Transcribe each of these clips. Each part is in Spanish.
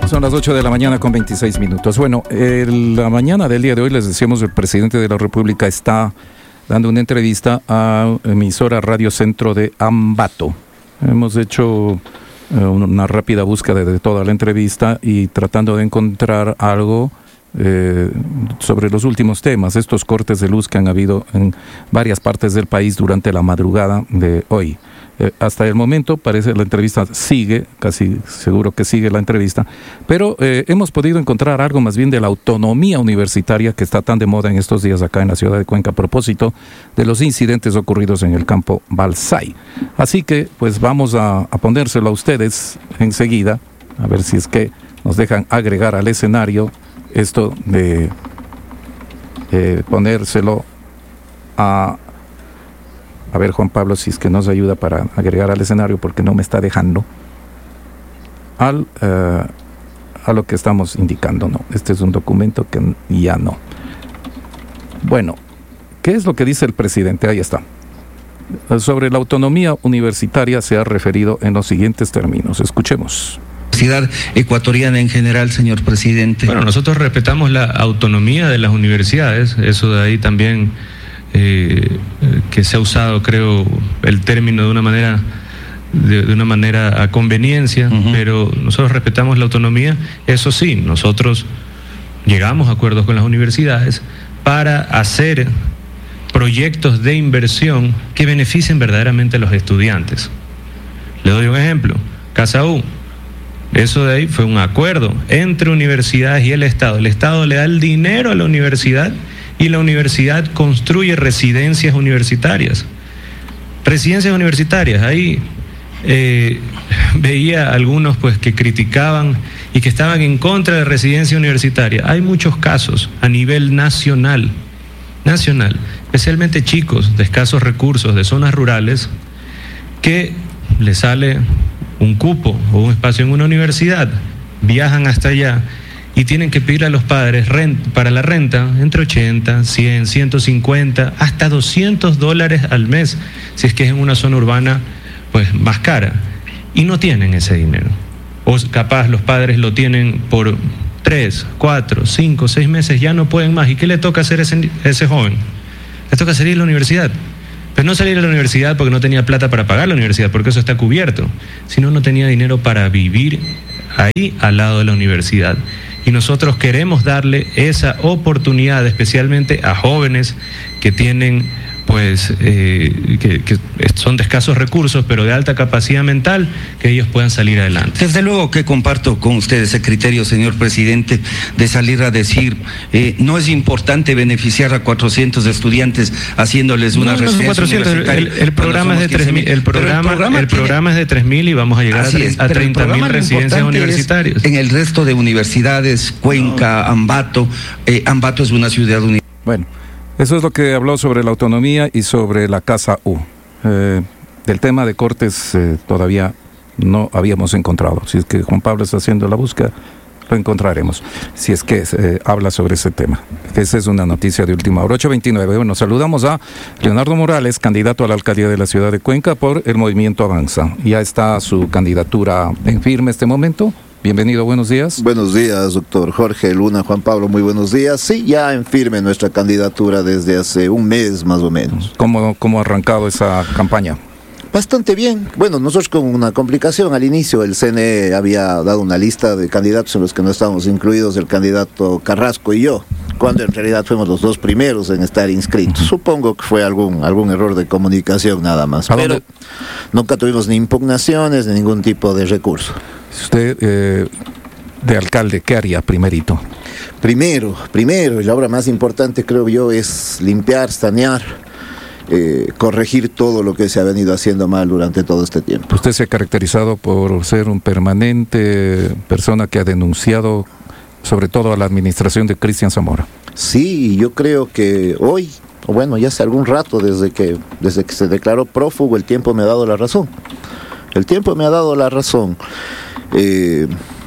Son las 8 de la mañana con 26 minutos. Bueno, la mañana del día de hoy les decíamos, el presidente de la República está dando una entrevista a emisora Radio Centro de Ambato. Hemos hecho una rápida búsqueda de toda la entrevista y tratando de encontrar algo sobre los últimos temas, estos cortes de luz que han habido en varias partes del país durante la madrugada de hoy. Hasta el momento parece la entrevista sigue, casi seguro que sigue la entrevista, pero hemos podido encontrar algo más bien de la autonomía universitaria que está tan de moda en estos días acá en la ciudad de Cuenca a propósito de los incidentes ocurridos en el campo Balsay. Así que pues vamos a ponérselo a ustedes enseguida, a ver si es que nos dejan agregar al escenario esto de ponérselo a ver, Juan Pablo, si es que nos ayuda para agregar al escenario, porque no me está dejando a lo que estamos indicando. No, este es un documento que ya no. Bueno, ¿qué es lo que dice el presidente? Ahí está. Sobre la autonomía universitaria se ha referido en los siguientes términos. Escuchemos. Universidad ecuatoriana en general, señor presidente. Bueno, nosotros respetamos la autonomía de las universidades, eso de ahí también... que se ha usado, creo, el término de una manera a conveniencia, pero nosotros respetamos la autonomía. Eso sí, nosotros llegamos a acuerdos con las universidades para hacer proyectos de inversión que beneficien verdaderamente a los estudiantes. Le doy un ejemplo, Casa U. Eso de ahí fue un acuerdo entre universidades y el Estado. El Estado le da el dinero a la universidad y la universidad construye residencias universitarias. Residencias universitarias, ahí veía algunos pues que criticaban y que estaban en contra de residencia universitaria. Hay muchos casos a nivel nacional, especialmente chicos de escasos recursos, de zonas rurales, que les sale un cupo o un espacio en una universidad, viajan hasta allá y tienen que pedir a los padres para la renta entre 80, 100, 150, hasta $200 al mes, si es que es en una zona urbana pues más cara. Y no tienen ese dinero. O capaz los padres lo tienen por 3, 4, 5, 6 meses, ya no pueden más. ¿Y qué le toca hacer a ese joven? Le toca salir a la universidad. Pero no salir a la universidad porque no tenía plata para pagar la universidad, porque eso está cubierto, sino no tenía dinero para vivir ahí al lado de la universidad. Y nosotros queremos darle esa oportunidad especialmente a jóvenes que tienen pues que son de escasos recursos pero de alta capacidad mental, que ellos puedan salir adelante. Desde luego que comparto con usted ese criterio, señor presidente, de salir a decir no es importante beneficiar a 400 estudiantes haciéndoles una residencia universitaria. El programa es de 3.000, el programa es de 3.000 y vamos a llegar a 30.000 residencias universitarias. En el resto de universidades, Cuenca, Ambato, Ambato es una ciudad universitaria. Bueno, eso es lo que habló sobre la autonomía y sobre la Casa U. Del tema de cortes todavía no habíamos encontrado. Si es que Juan Pablo está haciendo la búsqueda, lo encontraremos. Si es que habla sobre ese tema. Esa es una noticia de última hora. 8:29. Bueno, saludamos a Leonardo Morales, candidato a la alcaldía de la ciudad de Cuenca por el Movimiento Avanza. Ya está su candidatura en firme este momento. Bienvenido, buenos días. Buenos días, doctor Jorge Luna, Juan Pablo, muy buenos días. Sí, ya en firme nuestra candidatura desde hace un mes más o menos. ¿Cómo ha arrancado esa campaña? Bastante bien. Bueno, nosotros con una complicación al inicio, el CNE había dado una lista de candidatos en los que no estábamos incluidos el candidato Carrasco y yo, cuando en realidad fuimos los dos primeros en estar inscritos. Supongo que fue algún error de comunicación nada más, pero nunca tuvimos ni impugnaciones ni ningún tipo de recurso. Usted, de alcalde, ¿qué haría primerito? Primero, y la obra más importante creo yo es limpiar, sanear, corregir todo lo que se ha venido haciendo mal durante todo este tiempo. Usted se ha caracterizado por ser un permanente persona que ha denunciado sobre todo a la administración de Cristian Zamora. Sí, yo creo que hoy, o bueno, ya hace algún rato desde que se declaró prófugo, el tiempo me ha dado la razón.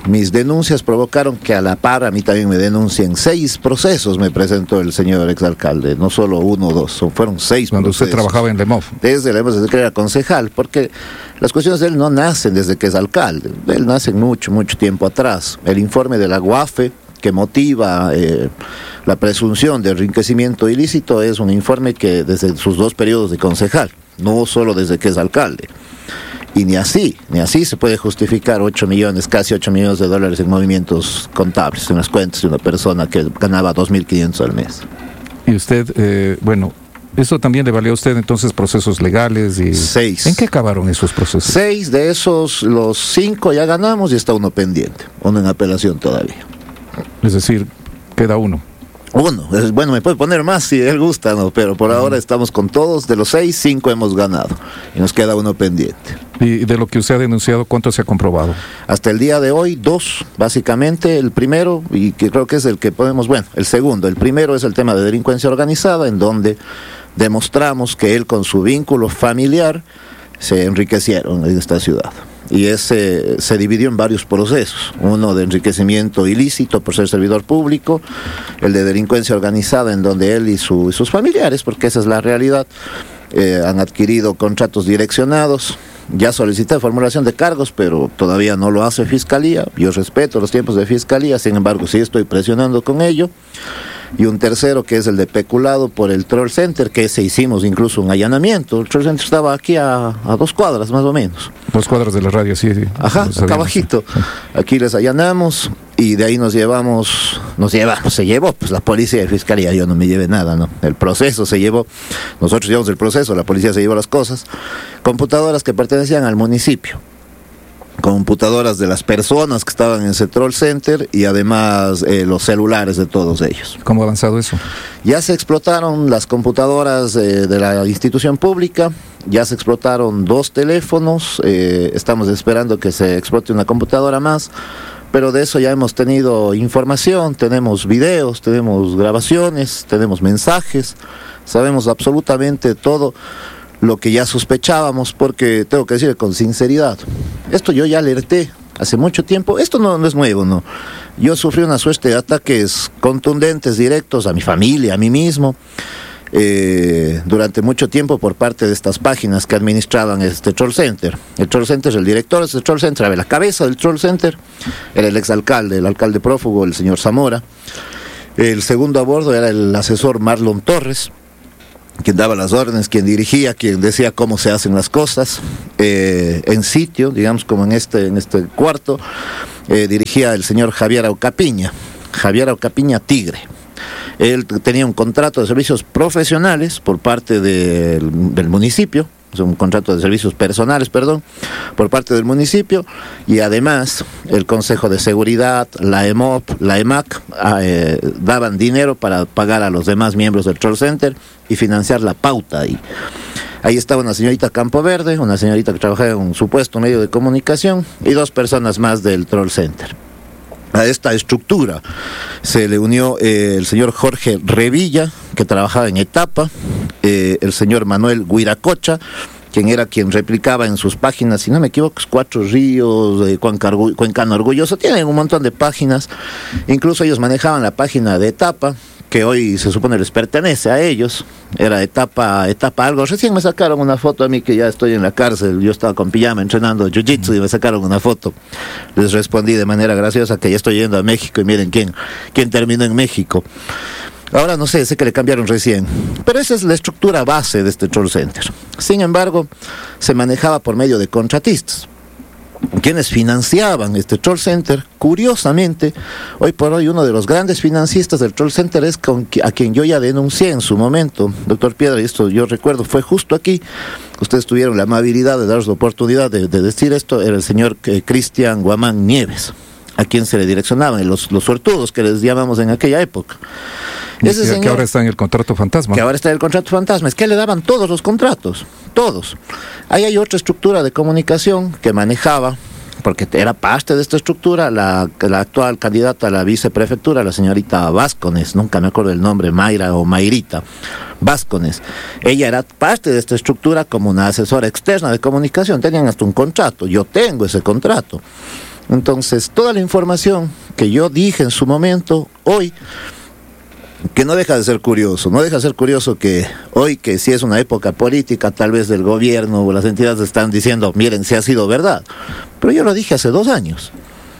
mis denuncias provocaron que a la par a mí también me denuncien. 6 procesos me presentó el señor exalcalde, no solo 1 o 2, fueron 6 Cuando procesos. usted trabajaba en LEMOV. Desde LEMOV, desde que era concejal, porque las cuestiones de él no nacen desde que es alcalde, él nace mucho tiempo atrás. El informe de la UAFE, que motiva la presunción de enriquecimiento ilícito, es un informe que desde sus 2 periodos de concejal, no solo desde que es alcalde. Y ni así se puede justificar casi 8 millones de dólares en movimientos contables, en las cuentas de una persona que ganaba 2.500 al mes. Y usted, eso también le valió a usted entonces procesos legales. 6. ¿En qué acabaron esos procesos? 6 de esos, los 5 ya ganamos y está uno pendiente, uno en apelación todavía. Es decir, queda uno. Bueno, me puede poner más si él gusta, ¿no? Pero por ahora estamos con todos, de los 6, 5 hemos ganado y nos queda uno pendiente. Y de lo que usted ha denunciado, ¿cuánto se ha comprobado? Hasta el día de hoy, 2, básicamente. El primero, y que creo que es el que podemos, el segundo. El primero es el tema de delincuencia organizada, en donde demostramos que él con su vínculo familiar se enriquecieron en esta ciudad. Y ese se dividió en varios procesos. Uno de enriquecimiento ilícito por ser servidor público, el de delincuencia organizada, en donde él y sus familiares, porque esa es la realidad, han adquirido contratos direccionados. Ya solicité formulación de cargos, pero todavía no lo hace Fiscalía. Yo respeto los tiempos de Fiscalía, sin embargo sí estoy presionando con ello. Y un tercero, que es el de peculado por el Troll Center, que ese hicimos incluso un allanamiento. El Troll Center estaba aquí a 2 cuadras más o menos. 2 cuadras de la radio, sí. Ajá, acá abajito. Aquí les allanamos y de ahí se llevó pues la policía y Fiscalía. Yo no me llevé nada, ¿no? El proceso se llevó, nosotros llevamos el proceso, la policía se llevó las cosas. Computadoras que pertenecían al municipio, computadoras de las personas que estaban en ese Troll Center y además los celulares de todos ellos. ¿Cómo ha avanzado eso? Ya se explotaron las computadoras de la institución pública, ya se explotaron 2 teléfonos, estamos esperando que se explote una computadora más, pero de eso ya hemos tenido información, tenemos videos, tenemos grabaciones, tenemos mensajes, sabemos absolutamente todo lo que ya sospechábamos, porque tengo que decir con sinceridad, esto yo ya alerté hace mucho tiempo, esto no es nuevo, no. Yo sufrí una suerte de ataques contundentes, directos a mi familia, a mí mismo, durante mucho tiempo por parte de estas páginas que administraban este Troll Center. El Troll Center, el director de este Troll Center, la cabeza del Troll Center era el exalcalde, el alcalde prófugo, el señor Zamora. El segundo a bordo era el asesor Marlon Torres, quien daba las órdenes, quien dirigía, quien decía cómo se hacen las cosas. En sitio, digamos como en este cuarto, dirigía el señor Javier Aucapiña Tigre. Él tenía un contrato de servicios profesionales por parte del municipio, un contrato de servicios personales, por parte del municipio, y además el Consejo de Seguridad, la EMOP, la EMAC, daban dinero para pagar a los demás miembros del Troll Center y financiar la pauta. Ahí estaba una señorita Campoverde, una señorita que trabajaba en un supuesto medio de comunicación, y 2 personas más del Troll Center. A esta estructura se le unió el señor Jorge Revilla, que trabajaba en Etapa, el señor Manuel Guiracocha, quien replicaba en sus páginas, si no me equivoco, 4 Ríos, Cuencano Orgulloso, tienen un montón de páginas, incluso ellos manejaban la página de Etapa, que hoy se supone les pertenece a ellos, era etapa algo. Recién me sacaron una foto a mí, que ya estoy en la cárcel, yo estaba con pijama entrenando jiu-jitsu y me sacaron una foto. Les respondí de manera graciosa que ya estoy yendo a México y miren quién terminó en México. Ahora no sé que le cambiaron recién, pero esa es la estructura base de este Troll Center. Sin embargo, se manejaba por medio de contratistas, quienes financiaban este Troll Center. Curiosamente, hoy por hoy uno de los grandes financistas del Troll Center es a quien yo ya denuncié en su momento, doctor Piedra, y esto yo recuerdo, fue justo aquí, ustedes tuvieron la amabilidad de darnos la oportunidad de decir esto, era el señor Cristian Guamán Nieves, a quien se le direccionaban los suertudos que les llamamos en aquella época. Ese señor, que ahora está en el contrato fantasma. Que ahora está en el contrato fantasma. Es que le daban todos los contratos, todos. Ahí hay otra estructura de comunicación que manejaba, porque era parte de esta estructura, la actual candidata a la viceprefectura, la señorita Vázquez, nunca me acuerdo el nombre, Mayra o Mayrita Vázquez. Ella era parte de esta estructura como una asesora externa de comunicación, tenían hasta un contrato, yo tengo ese contrato. Entonces, toda la información que yo dije en su momento, hoy, que no deja de ser curioso que hoy, que si es una época política, tal vez del gobierno o las entidades están diciendo, miren, si ha sido verdad. Pero yo lo dije hace 2 años.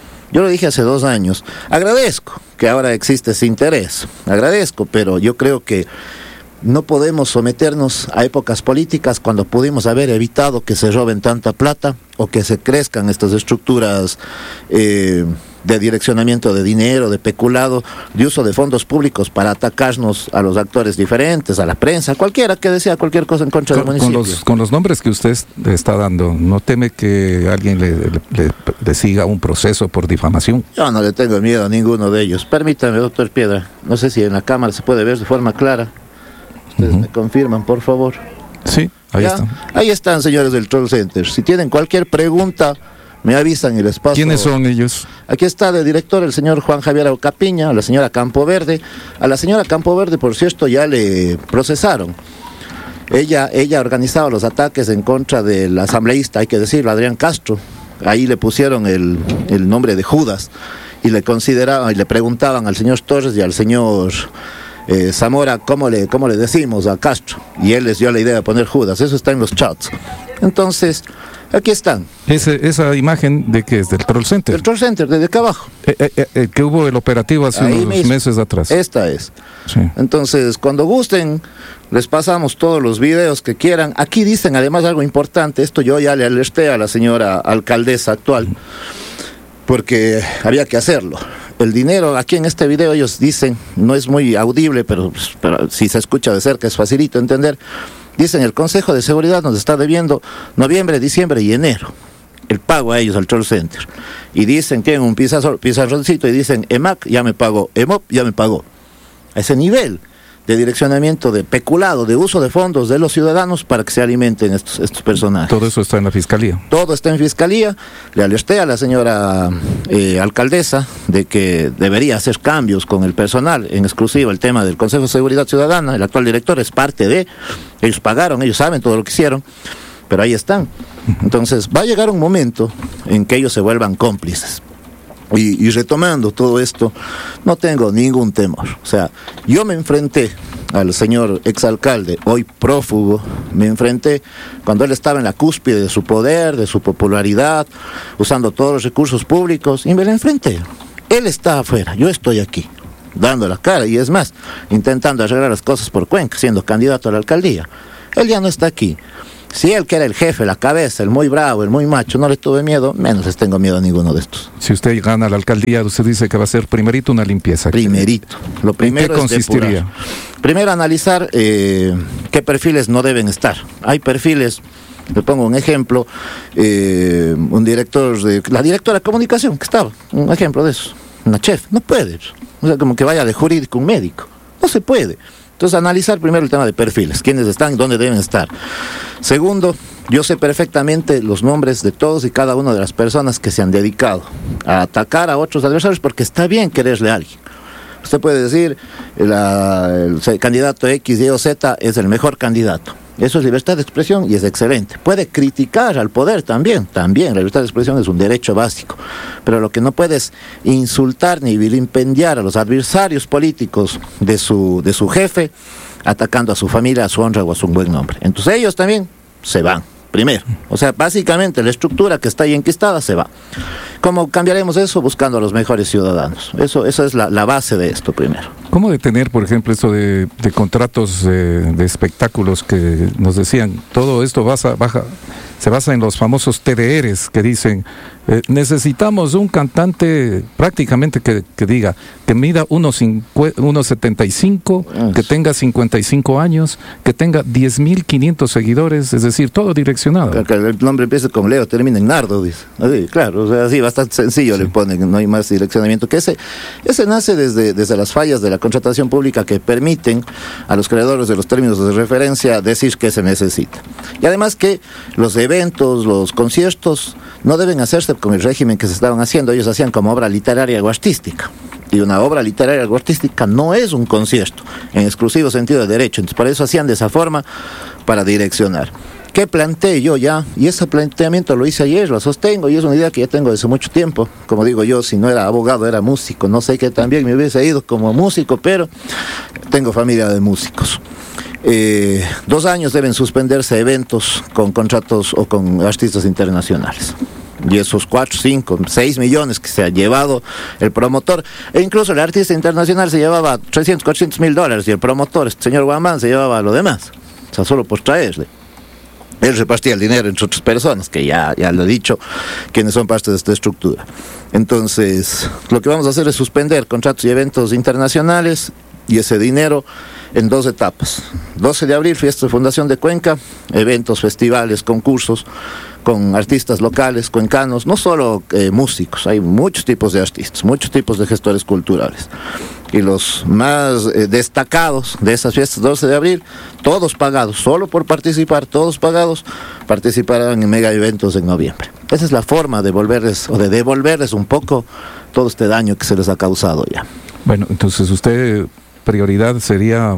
Agradezco que ahora existe ese interés, pero yo creo que no podemos someternos a épocas políticas cuando pudimos haber evitado que se roben tanta plata o que se crezcan estas estructuras de direccionamiento de dinero, de peculado, de uso de fondos públicos para atacarnos a los actores diferentes, a la prensa, cualquiera que desea cualquier cosa en contra del municipio. Con los nombres que usted está dando, ¿no teme que alguien le siga un proceso por difamación? Yo no le tengo miedo a ninguno de ellos. Permítame, doctor Piedra, no sé si en la cámara se puede ver de forma clara. Ustedes me confirman, por favor. Sí, ahí están. Ahí están, señores del Troll Center. Si tienen cualquier pregunta, me avisan y les paso. ¿Quiénes son ellos? Aquí está de director el señor Juan Javier Ocapiña, a la señora Campoverde. A la señora Campoverde, por cierto, ya le procesaron. Ella organizaba los ataques en contra del asambleísta, hay que decirlo, Adrián Castro. Ahí le pusieron el nombre de Judas y le consideraban y le preguntaban al señor Torres y al señor Zamora ¿cómo le decimos a Castro? Y él les dio la idea de poner Judas. Eso está en los chats. Entonces, aquí están. Esa imagen de que es del Troll Center. El Troll Center, desde acá abajo. Que hubo el operativo hace unos meses atrás. Esta es. Sí. Entonces, cuando gusten, les pasamos todos los videos que quieran. Aquí dicen además algo importante. Esto yo ya le alerté a la señora alcaldesa actual, porque había que hacerlo. El dinero, aquí en este video ellos dicen, no es muy audible, pero si se escucha de cerca es facilito entender. Dicen, el Consejo de Seguridad nos está debiendo noviembre, diciembre y enero el pago a ellos, al Troll Center. Y dicen, tienen un pizarroncito y dicen, EMAC ya me pagó, EMOP ya me pagó. A ese nivel de direccionamiento, de peculado, de uso de fondos de los ciudadanos para que se alimenten estos personajes. Todo eso está en la Fiscalía. Todo está en Fiscalía. Le alerté a la señora alcaldesa de que debería hacer cambios con el personal, en exclusiva el tema del Consejo de Seguridad Ciudadana. El actual director es parte de, ellos pagaron, ellos saben todo lo que hicieron, pero ahí están. Entonces va a llegar un momento en que ellos se vuelvan cómplices. Y retomando todo esto, no tengo ningún temor. O sea, yo me enfrenté al señor exalcalde, hoy prófugo, me enfrenté cuando él estaba en la cúspide de su poder, de su popularidad, usando todos los recursos públicos, y me lo enfrenté. Él está afuera, yo estoy aquí, dando la cara, y es más, intentando arreglar las cosas por Cuenca, siendo candidato a la alcaldía. Él ya no está aquí. Si él, que era el jefe, la cabeza, el muy bravo, el muy macho, no le tuve miedo, menos les tengo miedo a ninguno de estos. Si usted gana la alcaldía, usted dice que va a ser primerito una limpieza. Primerito. Lo primero ¿En qué consistiría? Primero, analizar qué perfiles no deben estar. Hay perfiles, le pongo un ejemplo, un director, la directora de comunicación que estaba, un ejemplo de eso, una chef, no puede. O sea, como que vaya de jurídico un médico, no se puede. Entonces, analizar primero el tema de perfiles, quiénes están y dónde deben estar. Segundo, yo sé perfectamente los nombres de todos y cada una de las personas que se han dedicado a atacar a otros adversarios, porque está bien quererle a alguien. Usted puede decir, el candidato X, Y o Z es el mejor candidato. Eso es libertad de expresión y es excelente. Puede criticar al poder también, la libertad de expresión es un derecho básico. Pero lo que no puede es insultar ni vilipendiar a los adversarios políticos de su jefe, atacando a su familia, a su honra o a su buen nombre. Entonces ellos también se van, primero. O sea, básicamente la estructura que está ahí enquistada se va. ¿Cómo cambiaremos eso? Buscando a los mejores ciudadanos. Eso es la base de esto primero. ¿Cómo detener, por ejemplo, esto de contratos de espectáculos que nos decían? Todo esto se basa en los famosos TDRs que dicen, necesitamos un cantante prácticamente que diga, que mida 1,75, que tenga 55 años, que tenga 10.500 seguidores, es decir, todo direccionado. Que el nombre empieza con Leo, termina en Nardo, dice. Así, claro, o sea, así bastante sencillo sí. Le ponen, no hay más direccionamiento. Que ese nace desde las fallas de la contratación pública que permiten a los creadores de los términos de referencia decir qué se necesita. Y además que los eventos, los conciertos, no deben hacerse con el régimen que se estaban haciendo. Ellos hacían como obra literaria o artística. Y una obra literaria o artística no es un concierto, en exclusivo sentido de derecho. Entonces, por eso hacían de esa forma, para direccionar. ¿Qué planteé yo ya? Y ese planteamiento lo hice ayer, lo sostengo, y es una idea que ya tengo desde mucho tiempo. Como digo yo, si no era abogado, era músico. No sé qué también me hubiese ido como músico, pero tengo familia de músicos. 2 años deben suspenderse eventos con contratos o con artistas internacionales. Y esos 4, 5, 6 millones que se ha llevado el promotor, e incluso el artista internacional se llevaba 300, 400 mil dólares, y el promotor, este señor Guamán, se llevaba lo demás. O sea, solo por traerle. Él repartía el dinero entre otras personas, que ya lo he dicho, quienes son parte de esta estructura. Entonces, lo que vamos a hacer es suspender contratos y eventos internacionales, y ese dinero en 2 etapas. 12 de abril, fiesta de fundación de Cuenca, eventos, festivales, concursos, con artistas locales, cuencanos, no solo músicos, hay muchos tipos de artistas, muchos tipos de gestores culturales. Y los más destacados de esas fiestas 12 de abril, todos pagados, solo por participar, todos pagados, participarán en mega eventos en noviembre. Esa es la forma de devolverles un poco todo este daño que se les ha causado ya. Bueno, entonces usted, prioridad sería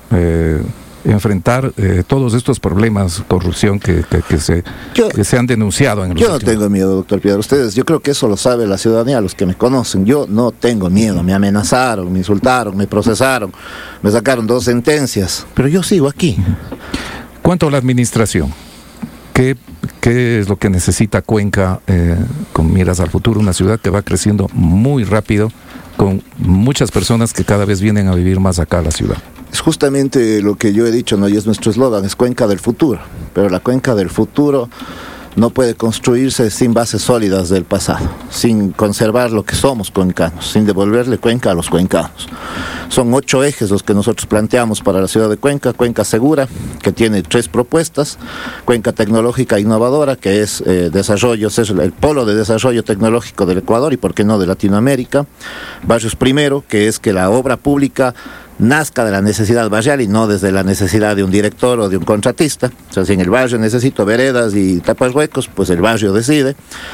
enfrentar todos estos problemas, corrupción que se han denunciado en los Yo no tengo miedo, doctor Piedra. Ustedes, yo creo que eso lo sabe la ciudadanía, los que me conocen. Yo no tengo miedo. Me amenazaron, me insultaron, me procesaron, me sacaron 2 sentencias, pero yo sigo aquí. ¿Cuánto a la administración? ¿Qué es lo que necesita Cuenca con miras al futuro? Una ciudad que va creciendo muy rápido, con muchas personas que cada vez vienen a vivir más acá a la ciudad. Es justamente lo que yo he dicho, ¿no? Y es nuestro eslogan, es Cuenca del futuro. Pero la Cuenca del futuro no puede construirse sin bases sólidas del pasado, sin conservar lo que somos cuencanos, sin devolverle Cuenca a los cuencanos. Son 8 ejes los que nosotros planteamos para la ciudad de Cuenca. Cuenca segura, que tiene 3 propuestas. Cuenca tecnológica e innovadora, que es desarrollo, es el polo de desarrollo tecnológico del Ecuador y por qué no de Latinoamérica. Barrios primero, que es que la obra pública nazca de la necesidad barrial y no desde la necesidad de un director o de un contratista. O sea, si en el barrio necesito veredas y tapas huecos, pues el barrio decide.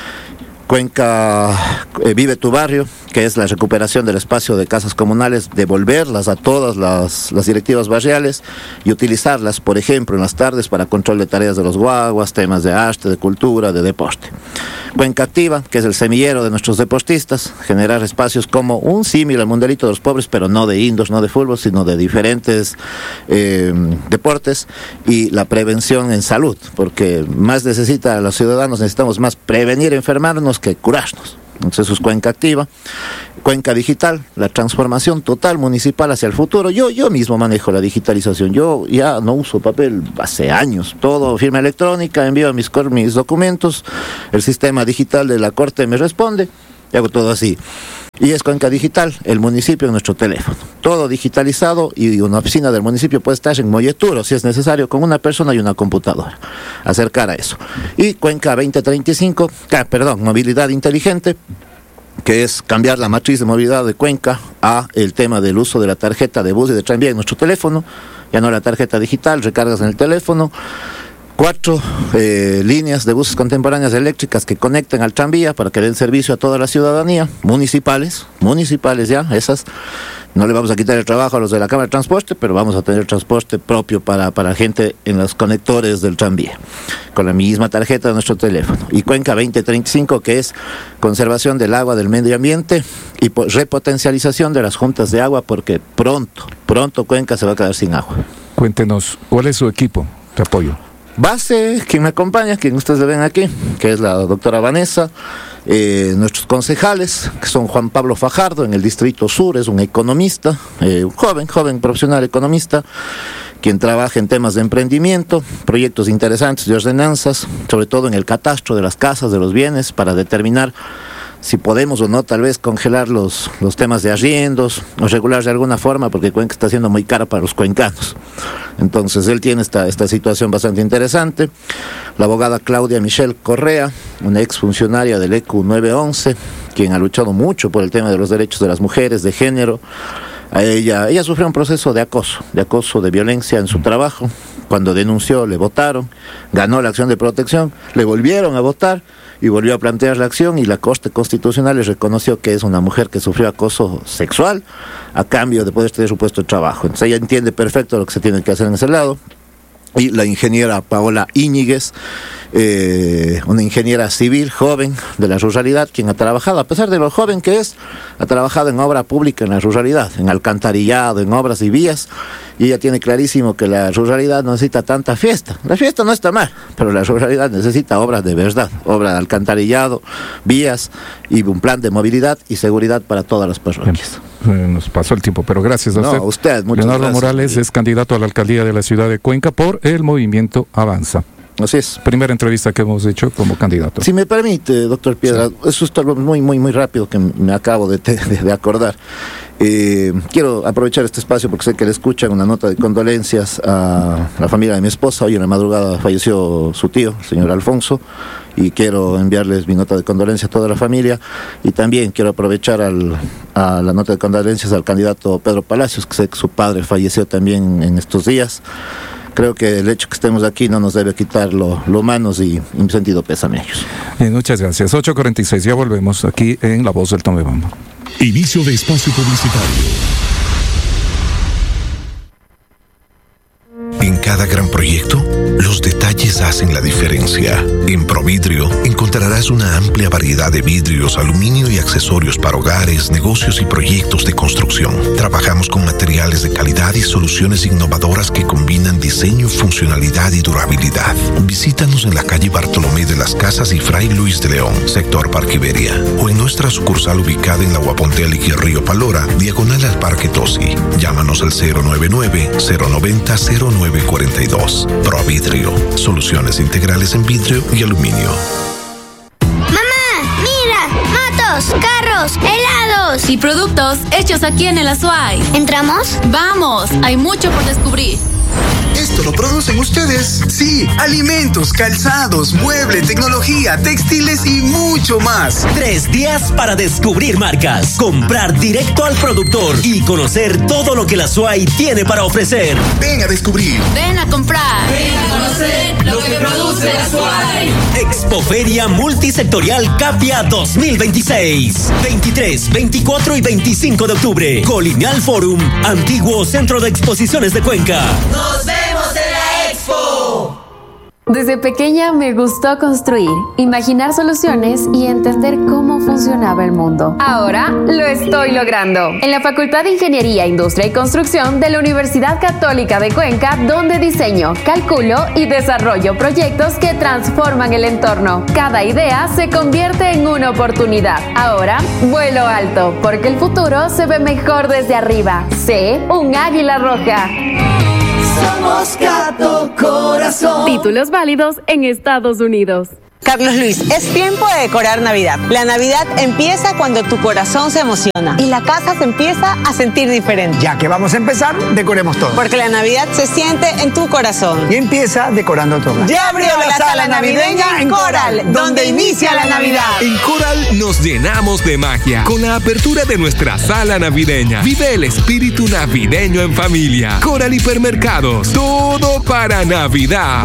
Cuenca Vive tu Barrio, que es la recuperación del espacio de casas comunales, devolverlas a todas las directivas barriales y utilizarlas, por ejemplo, en las tardes para control de tareas de los guaguas, temas de arte, de cultura, de deporte. Cuenca Activa, que es el semillero de nuestros deportistas, generar espacios como un símil al mundelito de los pobres, pero no de indoor, no de fútbol, sino de diferentes deportes, y la prevención en salud, porque más necesita a los ciudadanos, necesitamos más prevenir enfermarnos que curarnos. Entonces eso es Cuenca Activa. Cuenca Digital, la transformación total municipal hacia el futuro. Yo mismo manejo la digitalización. Yo ya no uso papel hace años. Todo firma electrónica, envío mis documentos, el sistema digital de la Corte me responde, y hago todo así. Y es Cuenca Digital, el municipio en nuestro teléfono. Todo digitalizado, y una oficina del municipio puede estar en Molleturo, si es necesario, con una persona y una computadora. Acercar a eso. Y Cuenca 2035, movilidad inteligente, que es cambiar la matriz de movilidad de Cuenca a el tema del uso de la tarjeta de bus y de tranvía en nuestro teléfono. Ya no la tarjeta digital, recargas en el teléfono. 4 líneas de buses contemporáneas eléctricas que conecten al tranvía para que den servicio a toda la ciudadanía, municipales ya, esas. No le vamos a quitar el trabajo a los de la Cámara de Transporte, pero vamos a tener transporte propio para gente en los conectores del tranvía, con la misma tarjeta de nuestro teléfono. Y Cuenca 2035, que es conservación del agua, del medio ambiente y repotencialización de las juntas de agua, porque pronto Cuenca se va a quedar sin agua. Cuéntenos, ¿cuál es su equipo de apoyo? Base, quien me acompaña, quien ustedes le ven aquí, que es la doctora Vanessa, nuestros concejales, que son Juan Pablo Fajardo en el Distrito Sur, es un economista, un joven profesional economista, quien trabaja en temas de emprendimiento, proyectos interesantes de ordenanzas, sobre todo en el catastro de las casas, de los bienes, para determinar si podemos o no tal vez congelar los temas de arriendos o regular de alguna forma, porque Cuenca está siendo muy cara para los cuencanos. Entonces él tiene esta situación bastante interesante. La abogada Claudia Michelle Correa, una exfuncionaria del ECU 911, quien ha luchado mucho por el tema de los derechos de las mujeres, de género. Ella sufrió un proceso de acoso, de violencia en su trabajo. Cuando denunció, le votaron, ganó la acción de protección, le volvieron a votar y volvió a plantear la acción, y la Corte Constitucional le reconoció que es una mujer que sufrió acoso sexual a cambio de poder tener su puesto de trabajo. Entonces ella entiende perfecto lo que se tiene que hacer en ese lado. y la ingeniera Paola Íñiguez, una ingeniera civil joven de la ruralidad, quien ha trabajado, a pesar de lo joven que es, ha trabajado en obra pública en la ruralidad, en alcantarillado, en obras y vías, y ella tiene clarísimo que la ruralidad no necesita tanta fiesta. La fiesta no está mal, pero la ruralidad necesita obras de verdad, obras de alcantarillado, vías y un plan de movilidad y seguridad para todas las parroquias. Nos pasó el tiempo, pero gracias a usted. No, usted, muchas Leonardo gracias. Morales es candidato a la alcaldía de la ciudad de Cuenca por el Movimiento Avanza. Así es. Primera entrevista que hemos hecho como candidato. Si me permite, doctor Piedra, eso es algo muy rápido que me acabo de acordar. Quiero aprovechar este espacio porque sé que le escuchan una nota de condolencias a la familia de mi esposa. Hoy en la madrugada falleció su tío, el señor Alfonso, y quiero enviarles mi nota de condolencia a toda la familia. Y también quiero aprovechar a la nota de condolencias al candidato Pedro Palacios, que sé que su padre falleció también en estos días. Creo que el hecho que estemos aquí no nos debe quitar lo humanos y mi sentido pésame a ellos. Muchas gracias. 8:46, ya volvemos aquí en La Voz del Tomebamba. Inicio de espacio publicitario. En cada gran proyecto, los detalles hacen la diferencia. En Providrio encontrarás una amplia variedad de vidrios, aluminio y accesorios para hogares, negocios y proyectos de construcción. Trabajamos con materiales de calidad y soluciones innovadoras que combinan diseño, funcionalidad y durabilidad. Visítanos en la calle Bartolomé de las Casas y Fray Luis de León, sector Parque Iberia, o en nuestra sucursal ubicada en la Guapontélic y Río Palora, diagonal al Parque Tosi. Llámanos al 099-090-0942. Providrio, soluciones integrales en vidrio y aluminio. ¡Mamá! ¡Mira! ¡Motos! ¡Carros! ¡Helados! Y productos hechos aquí en el Azuay. ¿Entramos? ¡Vamos! Hay mucho por descubrir. ¿Esto lo producen ustedes? Sí, alimentos, calzados, muebles, tecnología, textiles y mucho más. 3 días para descubrir marcas, comprar directo al productor y conocer todo lo que la SUAY tiene para ofrecer. Ven a descubrir. Ven a comprar. Ven a conocer lo que produce la SUAY. Expoferia Multisectorial Capia 2026. 23, 24 y 25 de octubre. Colonial Forum, antiguo Centro de Exposiciones de Cuenca. ¡Nos vemos en la Expo! Desde pequeña me gustó construir, imaginar soluciones y entender cómo funcionaba el mundo. Ahora lo estoy logrando en la Facultad de Ingeniería, Industria y Construcción de la Universidad Católica de Cuenca, donde diseño, calculo y desarrollo proyectos que transforman el entorno. Cada idea se convierte en una oportunidad. Ahora vuelo alto, porque el futuro se ve mejor desde arriba. Sé un águila roja. Somos Gato Corazón. Títulos válidos en Estados Unidos. Carlos Luis, es tiempo de decorar Navidad. La Navidad empieza cuando tu corazón se emociona y la casa se empieza a sentir diferente. Ya que vamos a empezar, decoremos todo. Porque la Navidad se siente en tu corazón. Y empieza decorando todo. Ya abrió la sala navideña en Coral, donde inicia la Navidad. En Coral nos llenamos de magia con la apertura de nuestra sala navideña. Vive el espíritu navideño en familia. Coral Hipermercados, todo para Navidad.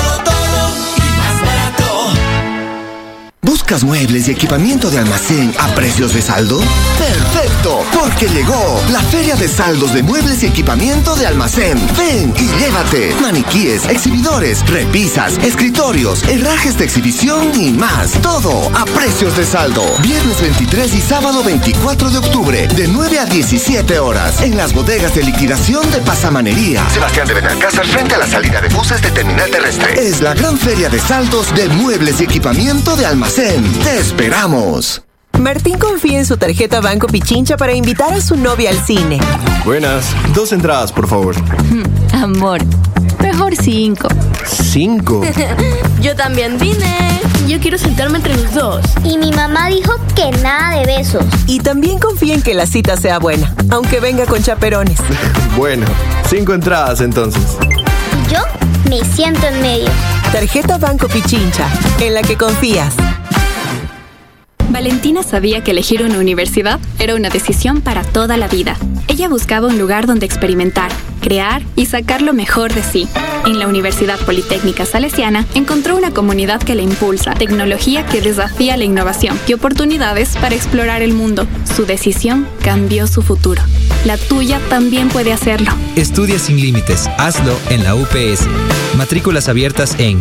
¿Buscas muebles y equipamiento de almacén a precios de saldo? ¡Perfecto! Porque llegó la Feria de Saldos de Muebles y Equipamiento de Almacén. Ven y llévate maniquíes, exhibidores, repisas, escritorios, herrajes de exhibición y más. Todo a precios de saldo. Viernes 23 y sábado 24 de octubre, de 9 a 17 horas, en las bodegas de liquidación de Pasamanería. Sebastián de Benalcázar, frente a la salida de buses de Terminal Terrestre. Es la gran feria de saldos de muebles y equipamiento de almacén. ¡Te esperamos! Martín confía en su tarjeta Banco Pichincha para invitar a su novia al cine. Buenas, 2 entradas, por favor. Amor, mejor 5. ¿5? Yo también vine. Yo quiero sentarme entre los dos. Y mi mamá dijo que nada de besos. Y también confía en que la cita sea buena, aunque venga con chaperones. Bueno, 5 entradas entonces. Y yo me siento en medio. Tarjeta Banco Pichincha, en la que confías. Valentina sabía que elegir una universidad era una decisión para toda la vida. Ella buscaba un lugar donde experimentar, crear y sacar lo mejor de sí. En la Universidad Politécnica Salesiana encontró una comunidad que la impulsa, tecnología que desafía la innovación y oportunidades para explorar el mundo. Su decisión cambió su futuro. la tuya también puede hacerlo. Estudia sin límites. Hazlo en la UPS. Matrículas abiertas en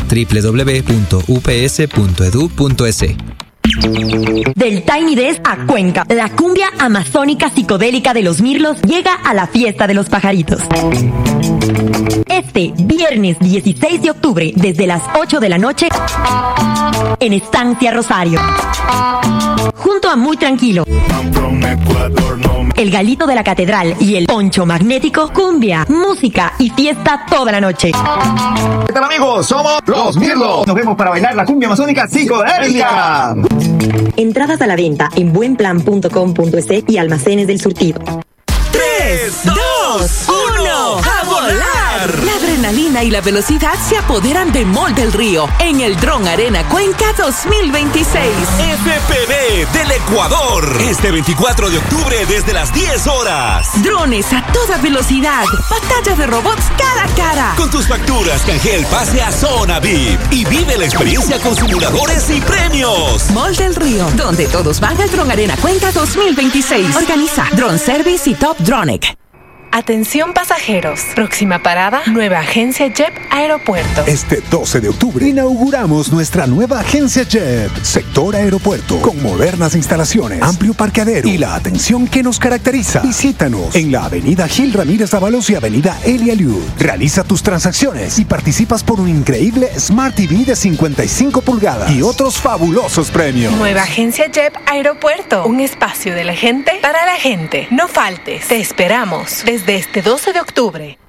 www.ups.edu.es. Del Tiny Desk a Cuenca, la cumbia amazónica psicodélica de los mirlos llega a la fiesta de los pajaritos. Este viernes 16 de octubre, desde las 8 de la noche, en Estancia Rosario. Junto a Muy Tranquilo, el Galito de la Catedral y el Poncho Magnético, cumbia, música y fiesta toda la noche. ¿Qué tal, amigos? Somos los Mirlos. Nos vemos para bailar la cumbia amazónica psicodélica. Entradas a la venta en buenplan.com.es y almacenes del surtido. 3, 2, 1, ¡a volar! La adrenalina y la velocidad se apoderan de Mall del Río en el Dron Arena Cuenca 2026. FPV del Ecuador. Este 24 de octubre desde las 10 horas. Drones a toda velocidad. Batallas de robots cara a cara. Con tus facturas canjea el pase a Zona VIP y vive la experiencia con simuladores y premios. Mall del Río, donde todos van al Dron Arena Cuenca 2026. Organiza Drone Service y Top Dronic. Atención pasajeros, próxima parada, nueva agencia JEP Aeropuerto. Este 12 de octubre inauguramos nuestra nueva agencia JEP, sector aeropuerto, con modernas instalaciones, amplio parqueadero y la atención que nos caracteriza. Visítanos en la avenida Gil Ramírez Dávalos y avenida Elia Liud. Realiza tus transacciones y participas por un increíble Smart TV de 55 pulgadas y otros fabulosos premios. Nueva agencia JEP Aeropuerto, un espacio de la gente para la gente. No faltes, te esperamos desde este 12 de octubre.